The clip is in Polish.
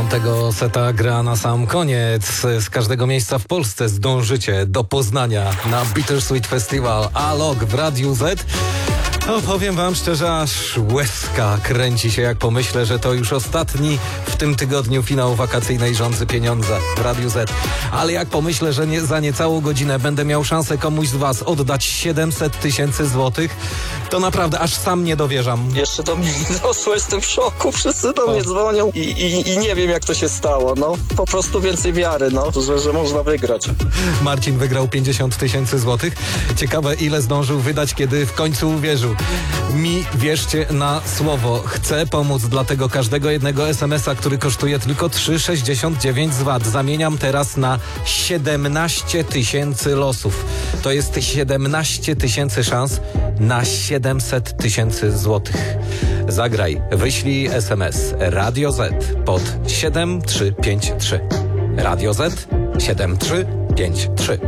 Tego seta gra na sam koniec. Z każdego miejsca w Polsce zdążycie do Poznania na Bittersweet Festival Alok w Radiu Z. No, powiem wam szczerze, aż łezka kręci się, jak pomyślę, że to już ostatni w tym tygodniu finał wakacyjnej Rządzy Pieniądze w Radiu Z. Ale jak pomyślę, że za niecałą godzinę będę miał szansę komuś z was oddać 700 000 złotych, to naprawdę aż sam nie dowierzam. Jeszcze do mnie nie doszło, jestem w szoku, wszyscy do mnie dzwonią i nie wiem, jak to się stało. No, po prostu więcej wiary, no, że można wygrać. Marcin wygrał 50 000 złotych. Ciekawe, ile zdążył wydać, kiedy w końcu uwierzył. Mi wierzcie na słowo. Chcę pomóc, dlatego każdego jednego SMS-a, który kosztuje tylko 3,69 z VAT, zamieniam teraz na 17 000 losów. To jest 17 000 szans na 700 000 złotych. Zagraj, wyślij SMS Radio Z pod 7353. Radio Z 7353.